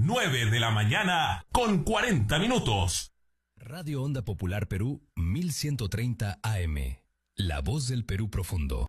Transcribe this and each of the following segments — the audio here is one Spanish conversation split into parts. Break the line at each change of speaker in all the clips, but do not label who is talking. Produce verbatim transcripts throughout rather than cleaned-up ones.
nueve de la mañana con cuarenta minutos.
Radio Onda Popular Perú mil ciento treinta A M. La voz del Perú profundo.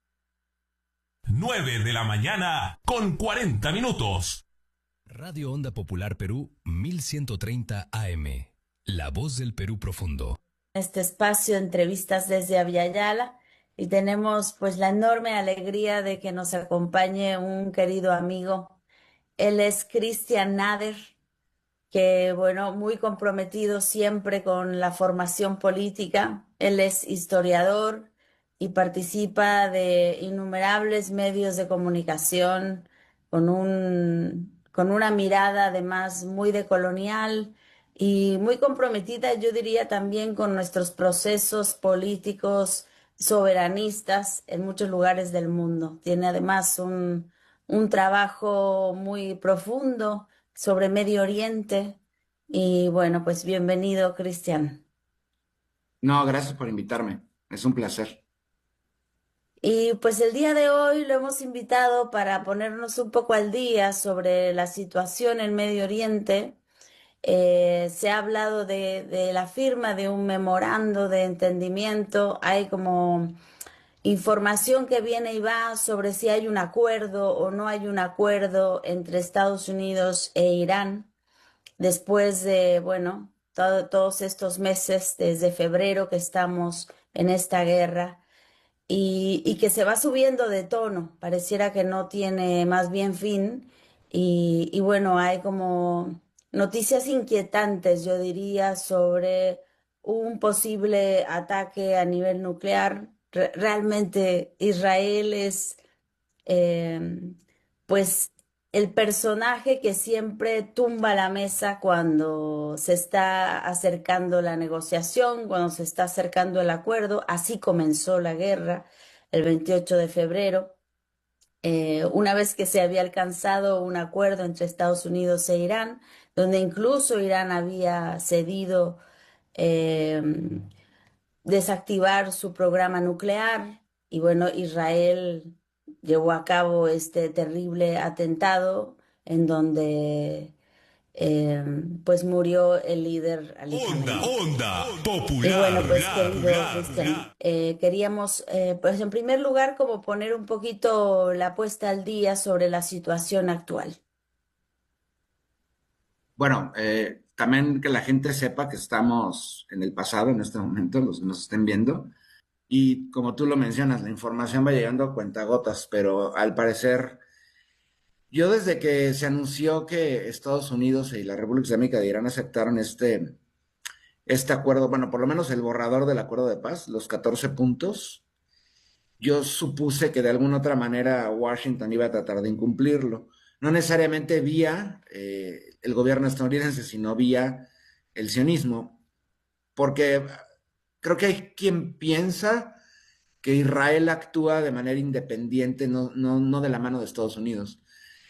nueve de la mañana con cuarenta minutos.
Radio Onda Popular Perú mil ciento treinta A M. La voz del Perú profundo.
Este espacio de entrevistas desde Aviala y tenemos pues la enorme alegría de que nos acompañe un querido amigo. Él es Cristian Nader, que bueno, muy comprometido siempre con la formación política. Él es historiador y participa de innumerables medios de comunicación con un, con una mirada además muy decolonial y muy comprometida, yo diría también con nuestros procesos políticos soberanistas en muchos lugares del mundo. Tiene además un, un trabajo muy profundo sobre Medio Oriente y bueno, pues bienvenido, Cristian.
No, gracias por invitarme. Es un placer.
Y pues el día de hoy lo hemos invitado para ponernos un poco al día sobre la situación en Medio Oriente. Eh, se ha hablado de, de la firma de un memorando de entendimiento. Hay como información que viene y va sobre si hay un acuerdo o no hay un acuerdo entre Estados Unidos e Irán. Después de, bueno, todo- todos estos meses, desde febrero que estamos en esta guerra y, y que se va subiendo de tono, pareciera que no tiene más bien fin y, y bueno, hay como noticias inquietantes, yo diría, sobre un posible ataque a nivel nuclear. Re- realmente Israel es eh, pues el personaje que siempre tumba la mesa cuando se está acercando la negociación, cuando se está acercando el acuerdo. Así comenzó la guerra el veintiocho de febrero. Eh, una vez que se había alcanzado un acuerdo entre Estados Unidos e Irán, donde incluso Irán había cedido eh, desactivar su programa nuclear y bueno, Israel llevó a cabo este terrible atentado en donde eh, pues murió el líder Ali
Onda,
Khamenei.
onda,
Y
popular,
bueno, pues
popular,
querido
popular,
Cristian,
popular.
eh, queríamos eh, pues en primer lugar como poner un poquito la puesta al día sobre la situación actual.
Bueno, eh, también que la gente sepa que estamos en el pasado en este momento, los que nos estén viendo. Y como tú lo mencionas, la información va llegando a cuentagotas, pero al parecer, yo desde que se anunció que Estados Unidos y la República Islámica de Irán aceptaron este, este acuerdo, bueno, por lo menos el borrador del acuerdo de paz, los catorce puntos, yo supuse que de alguna otra manera Washington iba a tratar de incumplirlo. No necesariamente vía eh, el gobierno estadounidense, sino vía el sionismo, porque creo que hay quien piensa que Israel actúa de manera independiente, no, no, no de la mano de Estados Unidos.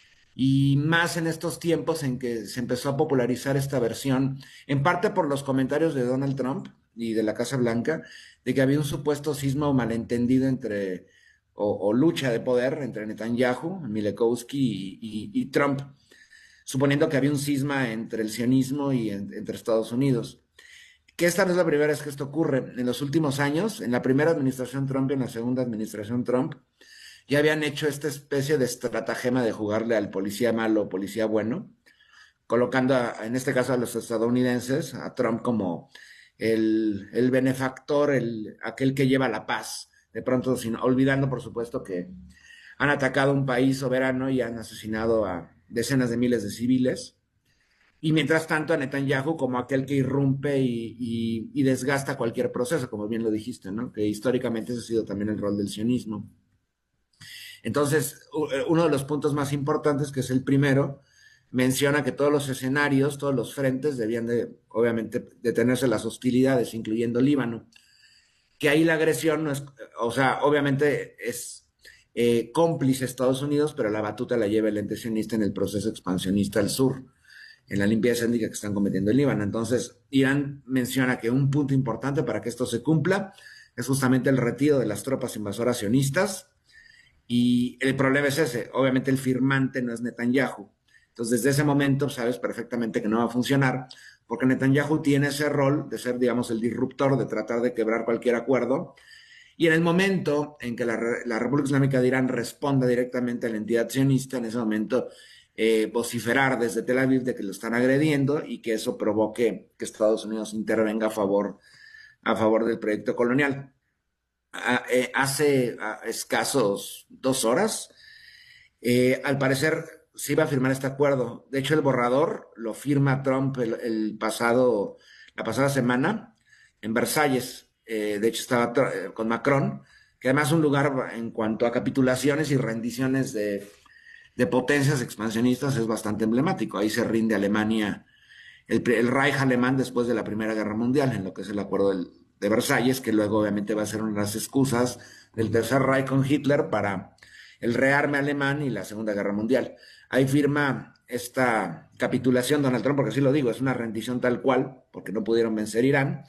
Y más en estos tiempos en que se empezó a popularizar esta versión, en parte por los comentarios de Donald Trump y de la Casa Blanca, de que había un supuesto cisma o malentendido entre, o, o lucha de poder entre Netanyahu, Milekowski y, y, y Trump, suponiendo que había un cisma entre el sionismo y en, entre Estados Unidos. Que esta no es la primera vez que esto ocurre. En los últimos años, en la primera administración Trump y en la segunda administración Trump, ya habían hecho esta especie de estratagema de jugarle al policía malo o policía bueno, colocando a, en este caso a los estadounidenses, a Trump como el, el benefactor, el, aquel que lleva la paz, de pronto sin, olvidando por supuesto que han atacado un país soberano y han asesinado a decenas de miles de civiles. Y mientras tanto a Netanyahu como aquel que irrumpe y, y, y desgasta cualquier proceso, como bien lo dijiste, ¿no? Que históricamente ese ha sido también el rol del sionismo. Entonces, uno de los puntos más importantes, que es el primero, menciona que todos los escenarios, todos los frentes debían de, obviamente, detenerse las hostilidades, incluyendo Líbano. Que ahí la agresión no es, o sea, obviamente es eh, cómplice Estados Unidos, pero la batuta la lleva el ente sionista en el proceso expansionista al sur, en la limpieza étnica que están cometiendo en Líbano. Entonces, Irán menciona que un punto importante para que esto se cumpla es justamente el retiro de las tropas invasoras sionistas. Y el problema es ese, obviamente el firmante no es Netanyahu. Entonces, desde ese momento sabes perfectamente que no va a funcionar, porque Netanyahu tiene ese rol de ser, digamos, el disruptor, de tratar de quebrar cualquier acuerdo. Y en el momento en que la, la República Islámica de Irán responda directamente a la entidad sionista, en ese momento eh, vociferar desde Tel Aviv de que lo están agrediendo y que eso provoque que Estados Unidos intervenga a favor, a favor del proyecto colonial. A, eh, hace a, escasos dos horas, eh, al parecer se iba a firmar este acuerdo. De hecho, el borrador lo firma Trump el, el pasado, la pasada semana en Versalles. Eh, de hecho, estaba eh, con Macron, que además es un lugar en cuanto a capitulaciones y rendiciones de, de potencias expansionistas es bastante emblemático. Ahí se rinde Alemania, el, el Reich alemán después de la Primera Guerra Mundial, en lo que es el acuerdo del, de Versalles, que luego obviamente va a ser una de las excusas del Tercer Reich con Hitler para el rearme alemán y la Segunda Guerra Mundial. Ahí firma esta capitulación Donald Trump, porque sí lo digo, es una rendición tal cual, porque no pudieron vencer Irán.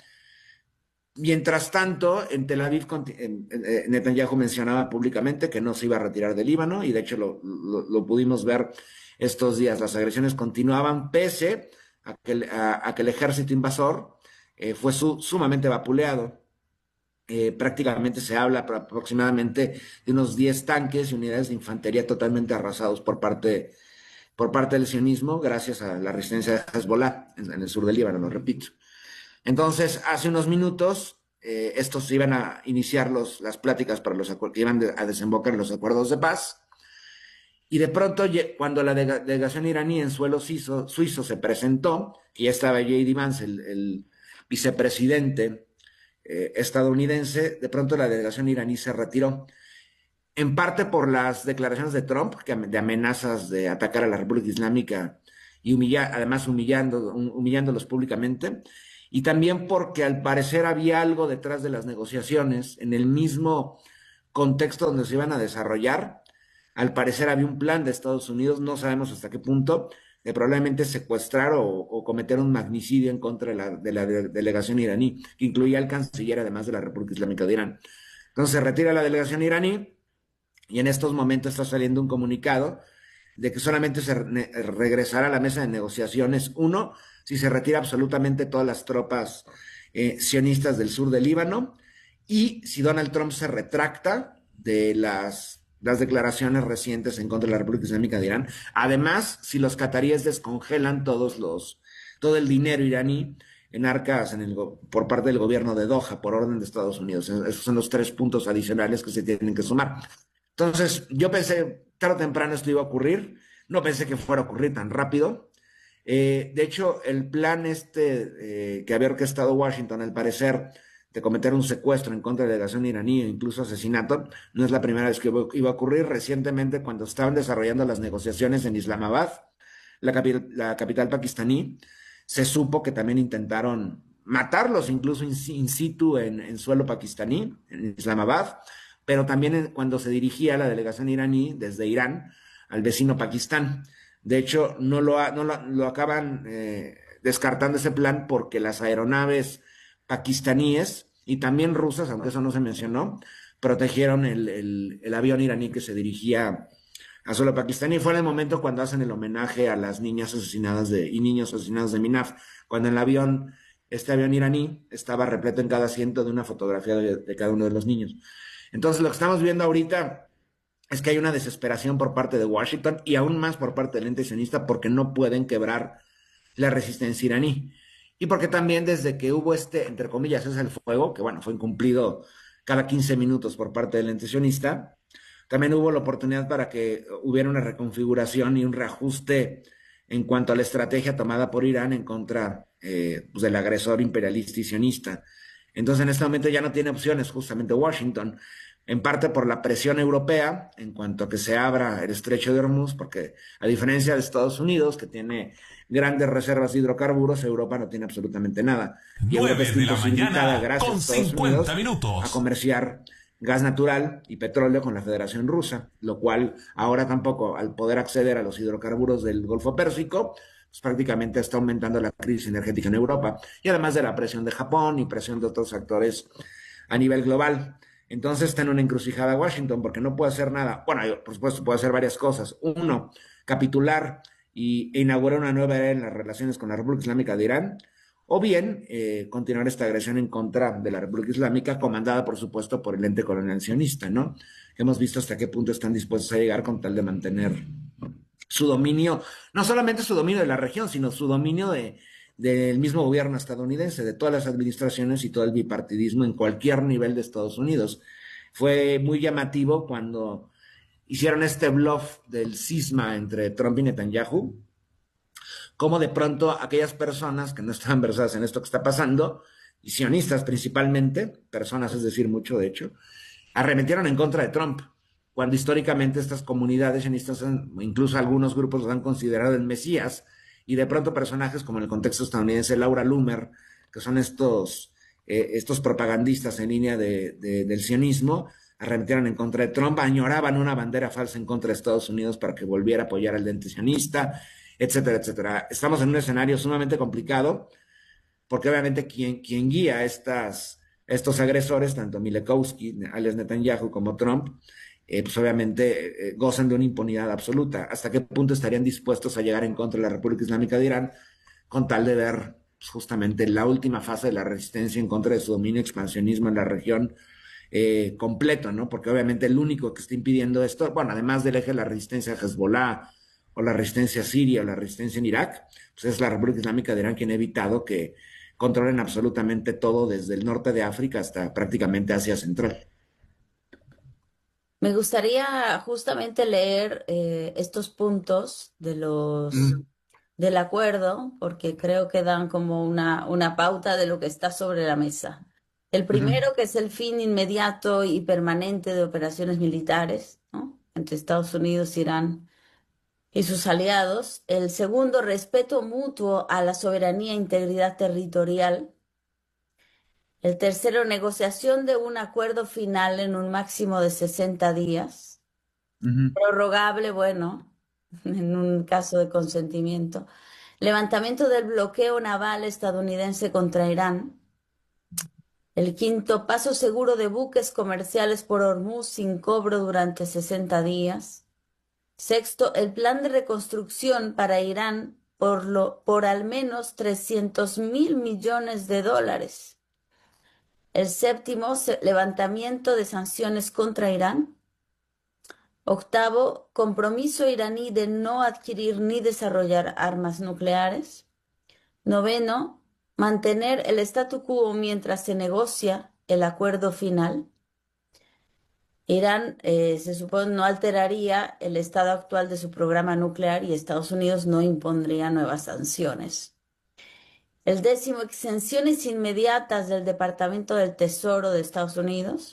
Mientras tanto, en Tel Aviv, Netanyahu mencionaba públicamente que no se iba a retirar del Líbano, y de hecho lo, lo, lo pudimos ver estos días. Las agresiones continuaban pese a que, a, a que el ejército invasor eh, fue su, sumamente vapuleado. Eh, prácticamente se habla aproximadamente de unos diez tanques y unidades de infantería totalmente arrasados por parte, por parte del sionismo, gracias a la resistencia de Hezbollah en, en el sur del Líbano, lo repito. Entonces, hace unos minutos, eh, estos iban a iniciar los, las pláticas para los que iban de, a desembocar en los acuerdos de paz, y de pronto, cuando la delegación iraní en suelo suizo, suizo se presentó, que ya estaba J D Vance, el, el vicepresidente eh, estadounidense, de pronto la delegación iraní se retiró, en parte por las declaraciones de Trump, que, de amenazas de atacar a la República Islámica, y humillar, además humillando, humillándolos públicamente, y también porque al parecer había algo detrás de las negociaciones, en el mismo contexto donde se iban a desarrollar. Al parecer había un plan de Estados Unidos, no sabemos hasta qué punto, de probablemente secuestrar o, o cometer un magnicidio en contra de la, de la de, delegación iraní, que incluía al canciller, además de la República Islámica de Irán. Entonces se retira la delegación iraní, y en estos momentos está saliendo un comunicado de que solamente se re regresará a la mesa de negociaciones, uno, si se retira absolutamente todas las tropas eh, sionistas del sur del Líbano, y si Donald Trump se retracta de las, las declaraciones recientes en contra de la República Islámica de Irán. Además, si los cataríes descongelan todos los, todo el dinero iraní en arcas en el, por parte del gobierno de Doha, por orden de Estados Unidos. Esos son los tres puntos adicionales que se tienen que sumar. Entonces, yo pensé, tarde o temprano esto iba a ocurrir. No pensé que fuera a ocurrir tan rápido. Eh, de hecho, el plan este eh, que había orquestado Washington, al parecer, de cometer un secuestro en contra de la delegación iraní e incluso asesinato, no es la primera vez que iba a ocurrir. Recientemente, cuando estaban desarrollando las negociaciones en Islamabad, la, capi la capital pakistaní, se supo que también intentaron matarlos, incluso in, in situ en, en suelo pakistaní, en Islamabad, pero también en, cuando se dirigía la delegación iraní desde Irán al vecino Pakistán. De hecho, no lo, no lo, lo acaban eh, descartando ese plan porque las aeronaves pakistaníes y también rusas, aunque eso no se mencionó, protegieron el, el, el avión iraní que se dirigía a suelo pakistaní. Fue en el momento cuando hacen el homenaje a las niñas asesinadas de, y niños asesinados de Minaf, cuando el avión, este avión iraní, estaba repleto en cada asiento de una fotografía de, de cada uno de los niños. Entonces, lo que estamos viendo ahorita es que hay una desesperación por parte de Washington y aún más por parte del ente sionista porque no pueden quebrar la resistencia iraní. Y porque también desde que hubo este, entre comillas, es el fuego, que bueno, fue incumplido cada quince minutos por parte del ente sionista, también hubo la oportunidad para que hubiera una reconfiguración y un reajuste en cuanto a la estrategia tomada por Irán en contra eh, pues del agresor imperialista y sionista. Entonces, en este momento ya no tiene opciones justamente Washington, en parte por la presión europea en cuanto a que se abra el estrecho de Hormuz, porque a diferencia de Estados Unidos, que tiene grandes reservas de hidrocarburos, Europa no tiene absolutamente nada. Y Europa está imposibilitada, gracias a Estados Unidos, minutos. a comerciar gas natural y petróleo con la Federación Rusa, lo cual ahora tampoco, al poder acceder a los hidrocarburos del Golfo Pérsico, pues prácticamente está aumentando la crisis energética en Europa, y además de la presión de Japón y presión de otros actores a nivel global. Entonces está en una encrucijada Washington porque no puede hacer nada. Bueno, por supuesto puede hacer varias cosas. Uno, capitular y, e inaugurar una nueva era en las relaciones con la República Islámica de Irán, o bien eh, continuar esta agresión en contra de la República Islámica, comandada, por supuesto, por el ente colonial sionista, ¿no? Hemos visto hasta qué punto están dispuestos a llegar con tal de mantener su dominio, no solamente su dominio de la región, sino su dominio de, del mismo gobierno estadounidense, de todas las administraciones y todo el bipartidismo en cualquier nivel de Estados Unidos. Fue muy llamativo cuando hicieron este bluff del cisma entre Trump y Netanyahu, como de pronto aquellas personas que no estaban versadas en esto que está pasando, y sionistas principalmente, personas, es decir, mucho de hecho, arremetieron en contra de Trump, cuando históricamente estas comunidades sionistas, incluso algunos grupos los han considerado el Mesías, y de pronto personajes como en el contexto estadounidense, Laura Loomer, que son estos, eh, estos propagandistas en línea de, de, del sionismo, arremetieron en contra de Trump, añoraban una bandera falsa en contra de Estados Unidos para que volviera a apoyar al ente sionista, etcétera, etcétera. Estamos en un escenario sumamente complicado, porque obviamente quien, quien guía a estas, estos agresores, tanto Milekowski, alias Netanyahu, como Trump, eh, pues obviamente eh, gozan de una impunidad absoluta. ¿Hasta qué punto estarían dispuestos a llegar en contra de la República Islámica de Irán con tal de ver pues, justamente la última fase de la resistencia en contra de su dominio y expansionismo en la región eh, completo, ¿no? Porque obviamente el único que está impidiendo esto, bueno, además del eje de la resistencia a Hezbollah, o la resistencia siria, o la resistencia en Irak, pues es la República Islámica de Irán quien ha evitado que controlen absolutamente todo desde el norte de África hasta prácticamente Asia Central.
Me gustaría justamente leer eh, estos puntos de los,
Mm.
del acuerdo, porque creo que dan como una, una pauta de lo que está sobre la mesa. El primero,
Ujú.
que es el fin inmediato y permanente de operaciones militares, ¿no? Entre Estados Unidos, Irán y sus aliados. El segundo, respeto mutuo a la soberanía e integridad territorial. El tercero, negociación de un acuerdo final en un máximo de sesenta días.
Ujú.
Prorrogable, bueno, en un caso de consentimiento. Levantamiento del bloqueo naval estadounidense contra Irán. El quinto, paso seguro de buques comerciales por Hormuz sin cobro durante sesenta días. Sexto, el plan de reconstrucción para Irán por, lo, por al menos trescientos mil millones de dólares. El séptimo, se- levantamiento de sanciones contra Irán. Octavo, compromiso iraní de no adquirir ni desarrollar armas nucleares. Noveno, mantener el statu quo mientras se negocia el acuerdo final. Irán eh, se supone no alteraría el estado actual de su programa nuclear y Estados Unidos no impondría nuevas sanciones. El décimo, exenciones inmediatas del Departamento del Tesoro de Estados Unidos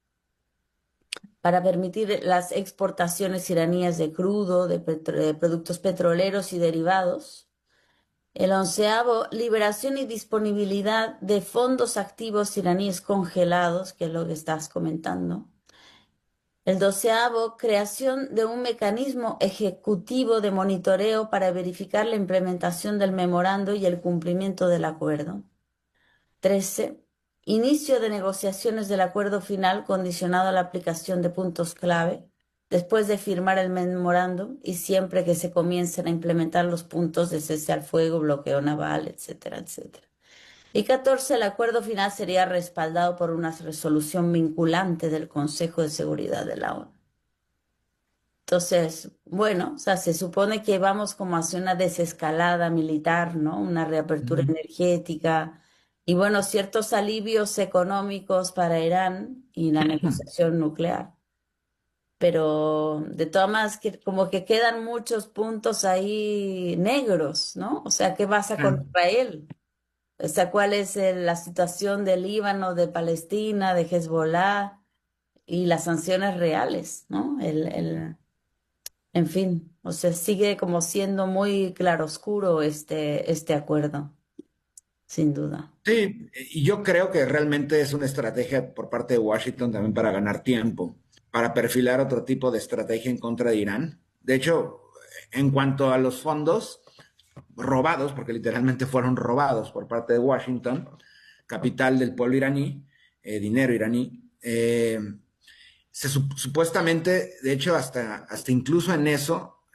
para permitir las exportaciones iraníes de crudo, de, petro- de productos petroleros y derivados. El onceavo, liberación y disponibilidad de fondos activos iraníes congelados, que es lo que estás comentando. El doceavo, creación de un mecanismo ejecutivo de monitoreo para verificar la implementación del memorando y el cumplimiento del acuerdo. Trece, inicio de negociaciones del acuerdo final condicionado a la aplicación de puntos clave después de firmar el memorándum y siempre que se comiencen a implementar los puntos de cese al fuego, bloqueo naval, etcétera, etcétera. Y catorce, el acuerdo final sería respaldado por una resolución vinculante del Consejo de Seguridad de la ONU. Entonces, bueno, o sea, se supone que vamos como hacia una desescalada militar, ¿no? Una reapertura
Ujú.
energética y, bueno, ciertos alivios económicos para Irán y la negociación nuclear. Pero de todas maneras, que- como que quedan muchos puntos ahí negros, ¿no? O sea, ¿qué pasa con
Sí.
Israel? O sea, ¿cuál es el- la situación del Líbano, de Palestina, de Hezbollah y las sanciones reales, ¿no? El, el, en fin, o sea, sigue como siendo muy claroscuro este, este acuerdo, sin duda.
Sí, y yo creo que realmente es una estrategia por parte de Washington también para ganar tiempo, para perfilar otro tipo de estrategia en contra de Irán. De hecho, en cuanto a los fondos robados, porque literalmente fueron robados por parte de Washington, capital del pueblo iraní, eh, dinero iraní, eh, se sup- supuestamente, de hecho, hasta, hasta incluso en eso,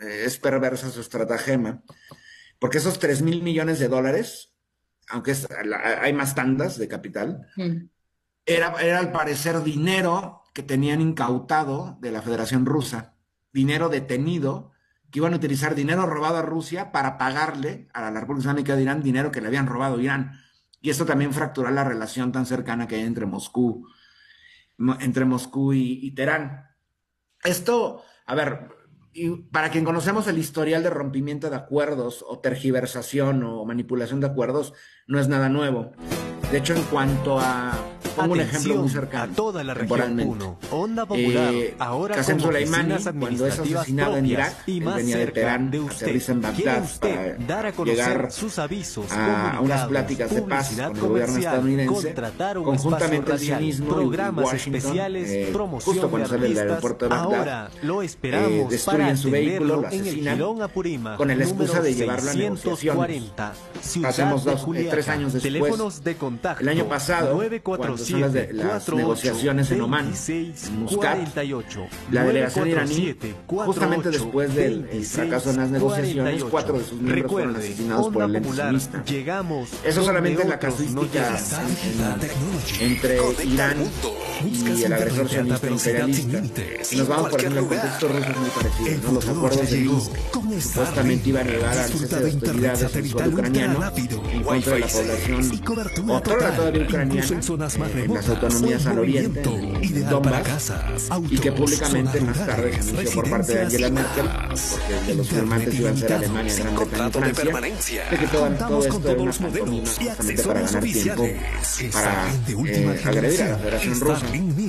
eh, es perversa su estratagema, porque esos tres mil millones de dólares, aunque es, hay más tandas de capital, mm. era, era al parecer dinero que tenían incautado de la Federación Rusa, dinero detenido, que iban a utilizar dinero robado a Rusia para pagarle a la República Islámica de Irán dinero que le habían robado a Irán. Y esto también fracturó la relación tan cercana que hay entre Moscú, entre Moscú y, y Teherán. Esto, a ver, y para quien conocemos el historial de rompimiento de acuerdos o tergiversación o manipulación de acuerdos, no es nada nuevo. De hecho, en cuanto a... Pongo
Atención,
un ejemplo muy cercano.
A toda la región uno. Onda Popular.
Eh,
ahora
Qasem
como
Soleimani, cuando es asesinado en Irak,
y
él
más
venía de Teherán,
de usted.
aterriza en Bagdad para
dar a conocer
llegar
sus avisos,
a, a unas pláticas de paz con el gobierno estadounidense, conjuntamente el sionismo
programas
y Washington,
especiales,
eh,
promoción
justo cuando sale del aeropuerto de Bagdad.
Ahora lo esperamos
eh, destruyen
para
su vehículo, lo
en el
asesinan,
Girón Apurímac,
con la excusa de llevarlo a
seiscientos cuarenta,
negociaciones. Hacemos dos, eh, tres años después,
teléfonos de contacto,
el año pasado, cuando son las, de, las negociaciones en Oman, en Muscat, la delegación iraní, justamente después del el fracaso de las negociaciones, cuatro de sus miembros fueron asesinados por el extremista. Eso solamente es la casuística en, en, entre Irán y el agresor sionista imperialista. Y nos vamos, por ejemplo, al contexto ruso es muy parecido, ¿no? Los acuerdos de Minsk supuestamente iban a llevar al cese de hostilidades en suelo ucraniano en contra de la población otrora todavía ucraniana eh, en las autonomías al oriente, en Donbass, y que públicamente más tarde se anunció por parte de Angela Merkel, porque de los firmantes iban a ser Alemania, Gran Bretaña y Francia, de que todo, todo esto era una pantomima justamente para ganar tiempo, para eh, agredir a la Federación Rusa.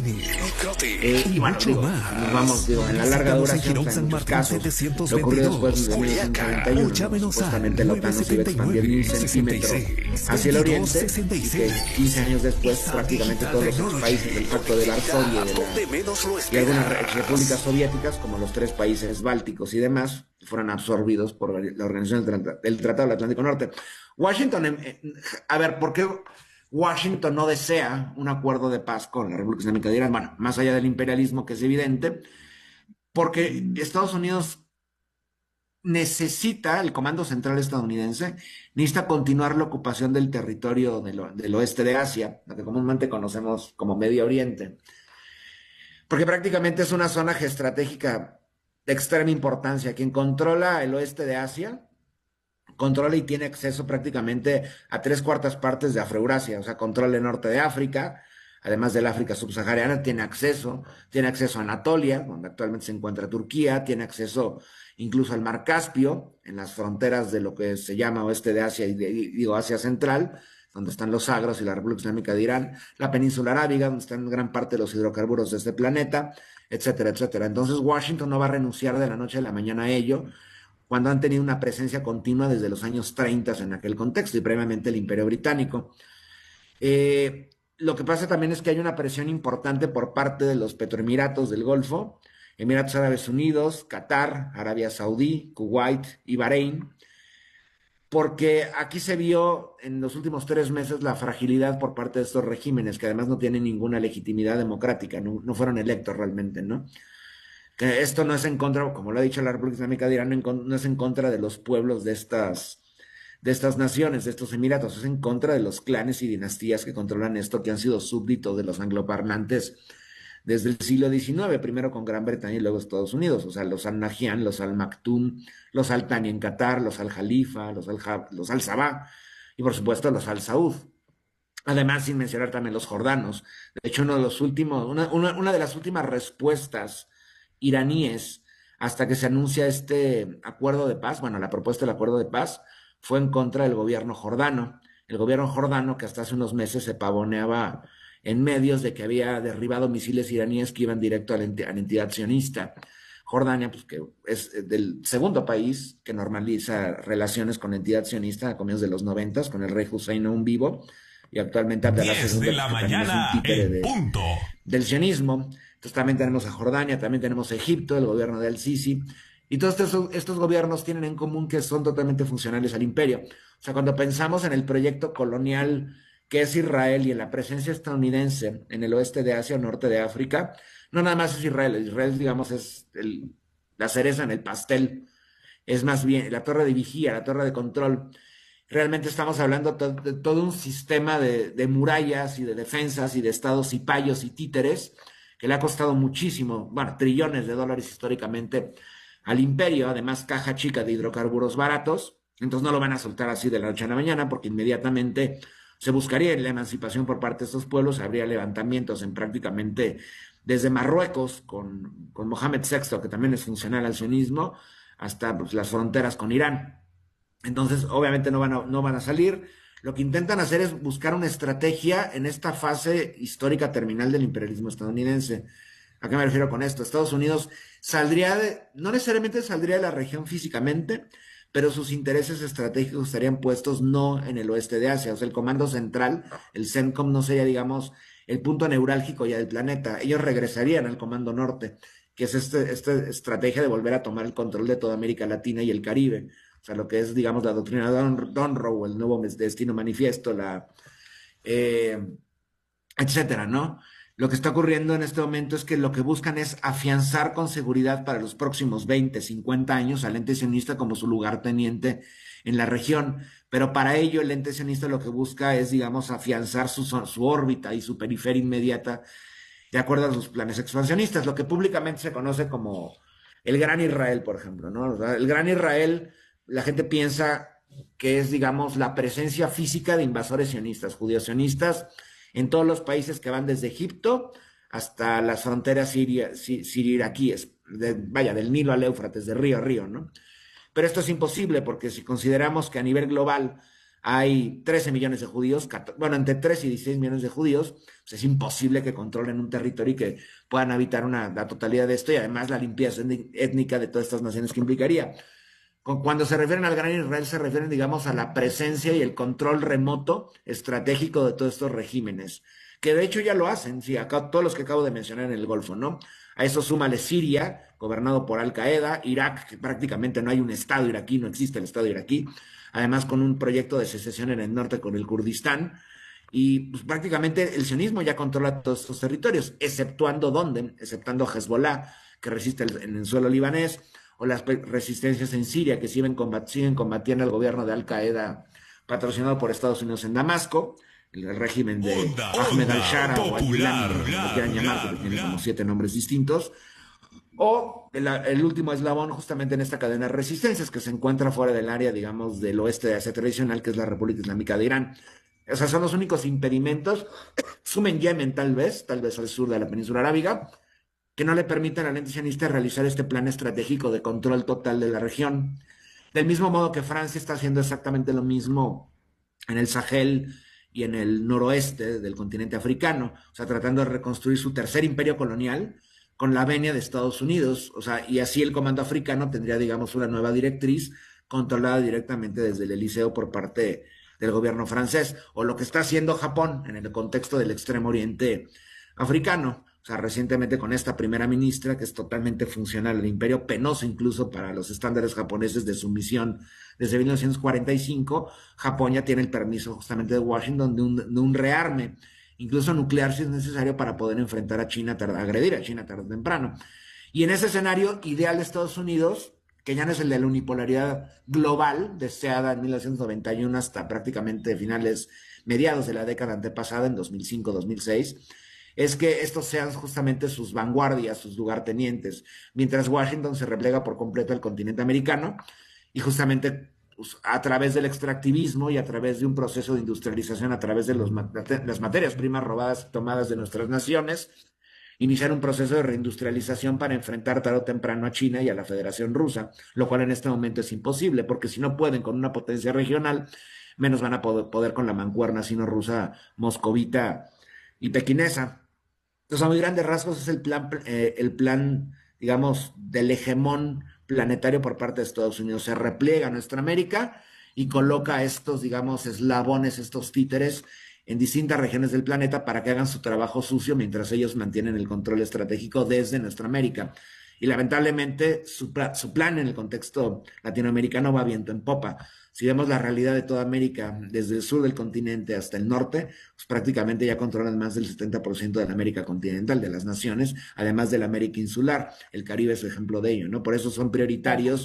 Eh, y bueno, digo, nos vamos, digo, en la larga duración, en muchos casos, lo ocurrió después de mil novecientos noventa y uno, supuestamente la OTAN no se iba expandiendo un centímetro hacia el oriente, y que quince años después prácticamente todos los países del Pacto de Varsovia y, y algunas repúblicas soviéticas, como los tres países bálticos y demás, fueron absorbidos por la Organización del Tratado del Atlántico Norte. Washington, a ver, ¿por qué Washington no desea un acuerdo de paz con la República Islámica de Irán? Bueno, más allá del imperialismo, que es evidente, porque Estados Unidos necesita, el Comando Central estadounidense, necesita continuar la ocupación del territorio del, del oeste de Asia, lo que comúnmente conocemos como Medio Oriente, porque prácticamente es una zona geoestratégica de extrema importancia. Quien controla el oeste de Asia, controla y tiene acceso prácticamente a tres cuartas partes de Afroeurasia, o sea, controla el norte de África, además del África subsahariana, tiene acceso, tiene acceso a Anatolia, donde actualmente se encuentra Turquía, tiene acceso incluso al Mar Caspio, en las fronteras de lo que se llama oeste de Asia y de, digo Asia Central, donde están los Sagros y la República Islámica de Irán, la península arábiga, donde están gran parte de los hidrocarburos de este planeta, etcétera, etcétera. Entonces Washington no va a renunciar de la noche a la mañana a ello, cuando han tenido una presencia continua desde los años treinta en aquel contexto y previamente el Imperio Británico. Eh, lo que pasa también es que hay una presión importante por parte de los petroemiratos del Golfo, Emiratos Árabes Unidos, Qatar, Arabia Saudí, Kuwait y Bahrein, porque aquí se vio en los últimos tres meses la fragilidad por parte de estos regímenes, que además no tienen ninguna legitimidad democrática, no, no fueron electos realmente, ¿no? Que esto no es en contra, como lo ha dicho la República Islámica de Irán, no, no es en contra de los pueblos de estas, de estas naciones, de estos emiratos, es en contra de los clanes y dinastías que controlan esto, que han sido súbditos de los angloparlantes desde el siglo diecinueve, primero con Gran Bretaña y luego Estados Unidos, o sea, los Al Nahyan, los Al Maktoum, los Al Thani en Qatar, los Al Jalifa, los Al, los Al Sabah y por supuesto los Al Saud. Además, sin mencionar también los jordanos. De hecho, uno de los últimos, una, una, una de las últimas respuestas iraníes hasta que se anuncia este acuerdo de paz, bueno, la propuesta del acuerdo de paz, fue en contra del gobierno jordano. El gobierno jordano, que hasta hace unos meses se pavoneaba en medios de que había derribado misiles iraníes que iban directo a la, ent a la entidad sionista. Jordania, pues que es del segundo país que normaliza relaciones con la entidad sionista a comienzos de los noventas, con el rey Hussein aún vivo, y actualmente Abdalá segundo,
de la
que
mañana,
también es un títere de,
punto.
del sionismo. Entonces también tenemos a Jordania, también tenemos a Egipto, el gobierno de Al-Sisi, y todos estos, estos gobiernos tienen en común que son totalmente funcionales al imperio. O sea, cuando pensamos en el proyecto colonial que es Israel y en la presencia estadounidense en el oeste de Asia o norte de África, no nada más es Israel, Israel digamos es el, la cereza en el pastel es más bien la torre de vigía, la torre de control. Realmente estamos hablando to de todo un sistema de, de murallas y de defensas y de estados cipayos y títeres que le ha costado muchísimo, bueno, trillones de dólares históricamente al imperio, además caja chica de hidrocarburos baratos. Entonces no lo van a soltar así de la noche a la mañana, porque inmediatamente se buscaría la emancipación por parte de estos pueblos, habría levantamientos en prácticamente desde Marruecos con, con Mohamed sexto, que también es funcional al sionismo, hasta pues, las fronteras con Irán. Entonces, obviamente no van, a, no van a salir. Lo que intentan hacer es buscar una estrategia en esta fase histórica terminal del imperialismo estadounidense. ¿A qué me refiero con esto? Estados Unidos saldría de, no necesariamente saldría de la región físicamente, pero sus intereses estratégicos estarían puestos no en el oeste de Asia. O sea, el comando central, el CENTCOM, no sería, digamos, el punto neurálgico ya del planeta. Ellos regresarían al comando norte, que es este, esta estrategia de volver a tomar el control de toda América Latina y el Caribe. O sea, lo que es, digamos, la doctrina de Don, Donroe, el nuevo destino manifiesto, la, eh, etcétera, ¿no? Lo que está ocurriendo en este momento es que lo que buscan es afianzar con seguridad para los próximos veinte, cincuenta años al ente sionista como su lugarteniente en la región. Pero para ello el ente sionista lo que busca es, digamos, afianzar su, su órbita y su periferia inmediata de acuerdo a sus planes expansionistas, lo que públicamente se conoce como el Gran Israel, por ejemplo, ¿no? O sea, el Gran Israel, la gente piensa que es, digamos, la presencia física de invasores sionistas, judíos sionistas, en todos los países que van desde Egipto hasta las fronteras siria, sirio-iraquíes, de, vaya, del Nilo al Éufrates, de río a río, ¿no? Pero esto es imposible porque si consideramos que a nivel global hay trece millones de judíos, bueno, entre tres y dieciséis millones de judíos, pues es imposible que controlen un territorio y que puedan habitar una, la totalidad de esto y además la limpieza étnica de todas estas naciones que implicaría. Cuando se refieren al Gran Israel, se refieren, digamos, a la presencia y el control remoto estratégico de todos estos regímenes, que de hecho ya lo hacen, sí, acá, todos los que acabo de mencionar en el Golfo, ¿no? A eso súmale Siria, gobernado por Al-Qaeda, Irak, que prácticamente no hay un estado iraquí, no existe el estado iraquí, además con un proyecto de secesión en el norte con el Kurdistán, y pues, prácticamente el sionismo ya controla todos estos territorios, exceptuando ¿dónde? Exceptuando Hezbollah, que resiste en el suelo libanés, o las resistencias en Siria, que siguen, combat siguen combatiendo al gobierno de Al-Qaeda, patrocinado por Estados Unidos en Damasco, el régimen de onda, Ahmed al-Shara o al-Gilani, como lo quieran llamar, porque tiene como siete nombres distintos, o el, el último eslabón justamente en esta cadena de resistencias que se encuentra fuera del área, digamos, del oeste de Asia tradicional, que es la República Islámica de Irán. O sea, son los únicos impedimentos, sumen Yemen tal vez, tal vez al sur de la península arábiga, que no le permitan al ente sionista realizar este plan estratégico de control total de la región. Del mismo modo que Francia está haciendo exactamente lo mismo en el Sahel y en el noroeste del continente africano, o sea, tratando de reconstruir su tercer imperio colonial con la venia de Estados Unidos, o sea, y así el comando africano tendría, digamos, una nueva directriz controlada directamente desde el Eliseo por parte del gobierno francés, o lo que está haciendo Japón en el contexto del extremo oriente africano. O sea, recientemente con esta primera ministra, que es totalmente funcional al imperio, penoso incluso para los estándares japoneses de sumisión desde mil novecientos cuarenta y cinco, Japón ya tiene el permiso justamente de Washington de un, de un rearme, incluso nuclear si es necesario para poder enfrentar a China, agredir a China tarde o temprano. Y en ese escenario ideal de Estados Unidos, que ya no es el de la unipolaridad global deseada en mil novecientos noventa y uno hasta prácticamente finales, mediados de la década antepasada, en dos mil cinco dos mil seis, es que estos sean justamente sus vanguardias, sus lugartenientes, mientras Washington se replega por completo al continente americano y justamente pues, a través del extractivismo y a través de un proceso de industrialización, a través de los, las materias primas robadas y tomadas de nuestras naciones, iniciar un proceso de reindustrialización para enfrentar tarde o temprano a China y a la Federación Rusa, lo cual en este momento es imposible, porque si no pueden con una potencia regional, menos van a poder, poder con la mancuerna sino-rusa, moscovita y pequinesa. Entonces, a muy grandes rasgos es el plan, eh, el plan, digamos, del hegemón planetario por parte de Estados Unidos. Se repliega a nuestra América y coloca estos, digamos, eslabones, estos títeres en distintas regiones del planeta para que hagan su trabajo sucio mientras ellos mantienen el control estratégico desde nuestra América. Y lamentablemente su, su plan en el contexto latinoamericano va viento en popa. Si vemos la realidad de toda América, desde el sur del continente hasta el norte, pues prácticamente ya controlan más del setenta por ciento de la América continental, de las naciones, además de la América insular. El Caribe es ejemplo de ello, ¿no? Por eso son prioritarios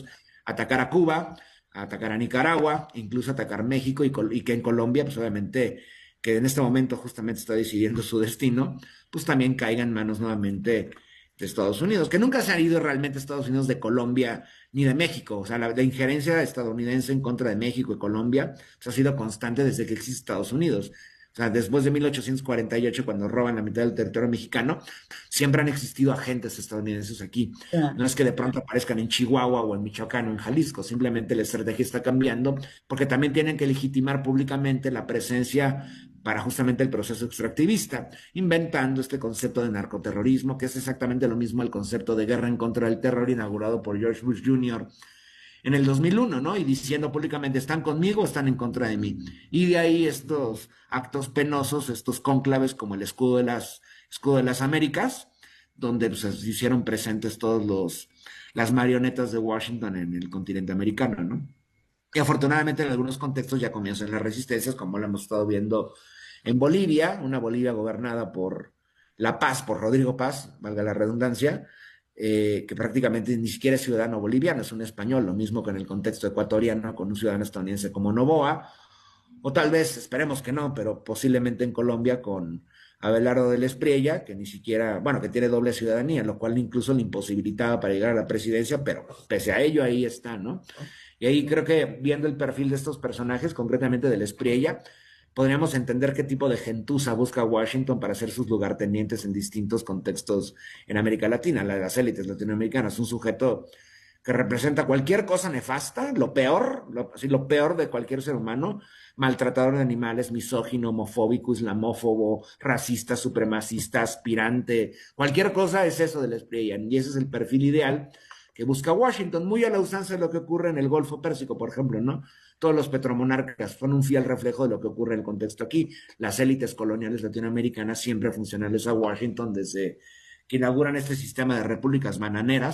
atacar a Cuba, a atacar a Nicaragua, incluso atacar México y, y que en Colombia, pues obviamente, que en este momento justamente está decidiendo su destino, pues también caiga en manos nuevamente de Estados Unidos, que nunca se ha ido realmente Estados Unidos de Colombia ni de México. O sea, la, la injerencia estadounidense en contra de México y Colombia pues, ha sido constante desde que existe Estados Unidos. O sea, después de mil ochocientos cuarenta y ocho, cuando roban la mitad del territorio mexicano, siempre han existido agentes estadounidenses aquí.
Ya.
No es que de pronto aparezcan en Chihuahua o en Michoacán o en Jalisco, simplemente la estrategia está cambiando, porque también tienen que legitimar públicamente la presencia para justamente el proceso extractivista, inventando este concepto de narcoterrorismo, que es exactamente lo mismo al concepto de guerra en contra del terror inaugurado por George Bush junior en el dos mil uno, ¿no? Y diciendo públicamente, ¿están conmigo o están en contra de mí? Y de ahí estos actos penosos, estos cónclaves como el escudo de las, escudo de las Américas, donde pues, se hicieron presentes todos los las marionetas de Washington en el continente americano, ¿no? Y afortunadamente en algunos contextos ya comienzan las resistencias, como lo hemos estado viendo en Bolivia, una Bolivia gobernada por La Paz, por Rodrigo Paz, valga la redundancia, eh, que prácticamente ni siquiera es ciudadano boliviano, es un español, lo mismo que en el contexto ecuatoriano con un ciudadano estadounidense como Noboa, o tal vez, esperemos que no, pero posiblemente en Colombia con Abelardo del Espriella, que ni siquiera, bueno, que tiene doble ciudadanía, lo cual incluso le imposibilitaba para llegar a la presidencia, pero pese a ello ahí está, ¿no? Y ahí creo que viendo el perfil de estos personajes, concretamente del Espriella, podríamos entender qué tipo de gentuza busca Washington para ser sus lugartenientes en distintos contextos en América Latina, las élites latinoamericanas, un sujeto que representa cualquier cosa nefasta, lo peor, lo, así, lo peor de cualquier ser humano, maltratador de animales, misógino, homofóbico, islamófobo, racista, supremacista, aspirante, cualquier cosa es eso del Espriella, y ese es el perfil ideal que busca Washington, muy a la usanza de lo que ocurre en el Golfo Pérsico, por ejemplo, ¿no? Todos los petromonarcas son un fiel reflejo de lo que ocurre en el contexto aquí. Las élites coloniales latinoamericanas siempre funcionales a Washington desde que inauguran este sistema de repúblicas bananeras,